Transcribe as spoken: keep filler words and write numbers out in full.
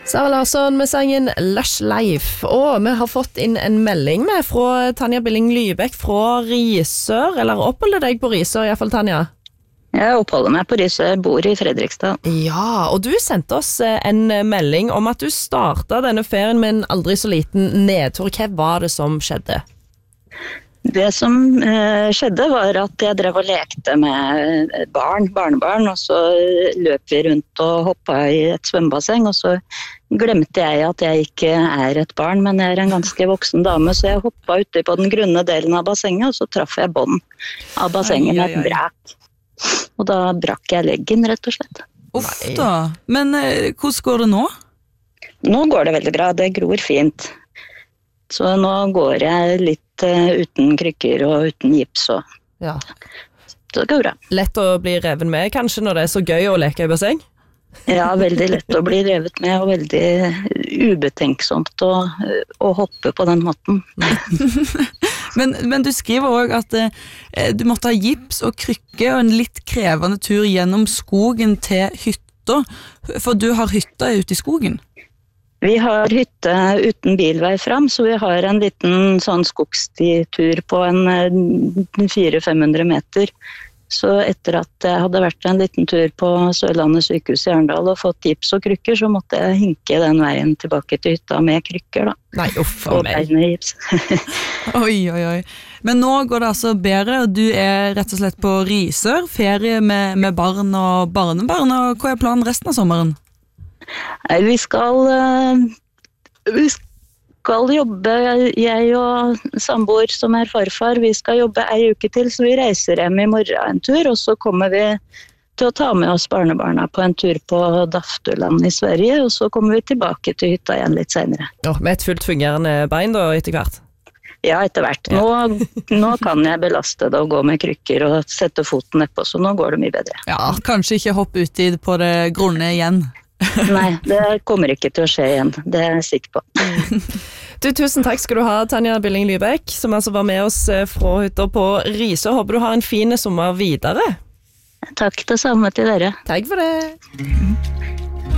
Sara Larsson med sangen Lush Life, og vi har fått inn en melding med fra Tanja Billing Lybekk fra Risør, eller oppholder deg på Risør i hvert fall, Tanja? Jeg oppholder meg på Risør, bor i Fredrikstad. Ja, og du sendte oss en melding om at du startet denne ferien med en aldri så liten nedtur. Hva var det som skjedde? Det som eh, skjedde var at jeg drev og lekte med barn, barnebarn, og så løp vi rundt og hoppet i et svømmebasseng, og så glemte jeg at jeg ikke er et barn, men jeg er en ganske voksen dame, så jeg hoppet ute på den grunne delen av bassenget, og så traff jeg bånd av bassenget med et brak. Og da brakk jeg leggen, rett og slett. Uff da, men eh, hvordan går det nå? Nå går det veldig bra, det gror fint. Så nå går jeg litt uh, uten krykker og uten gips, og ja. Så det går bra. Lett å bli reven med, kanskje, når det er så gøy å leke i basseng? Ja, veldig lett å bli revet med, og veldig ubetenksomt å, å hoppe på den måten. men, men du skriver også at eh, du måtte ha gips og krykke og en litt krevende tur gjennom skogen til hytta, for du har hytta ute i skogen. Vi har hytte uten bilvei fram, så vi har en liten sånn skogstitur på en fire til fem hundre meter. Så etter at jeg hadde vært en liten tur på Sørlandet sykehus i Arendal og fått gips og krykker, så måtte jeg hinke den veien tilbake til hytta med krykker da. Nei, uff, og meg. Gips. Oi, oi, oi. Men nå går det altså bedre, og du er rett og slett på Risør, ferie med, med barn og barnebarn, og hva er planen resten av sommeren? Nei, vi skal, vi skal jobbe, jeg og samboer som er farfar, vi skal jobbe ei uke til, så vi reiser hjem i morgen en tur, og så kommer vi til å ta med oss barnebarna på en tur på Daftuland i Sverige, og så kommer vi tilbake til hytta igjen litt senere. Ja, med et fullt fungerende bein da, etter hvert? Ja, etter hvert. Nå, nå kan jeg belaste det og gå med krykker og sette foten nedpå, så nå går det mye bedre. Ja, kanskje ikke hoppe ut i på det grunne igjen. Nei, det kommer ikke til å skje igjen, det er jeg sikker på. Du, tusen takk skal du ha, Tanja Billing Lybekk, som altså var med oss fra hytta på Risør. Håper du har en fin sommer videre. Takk det samme til dere. Takk for det.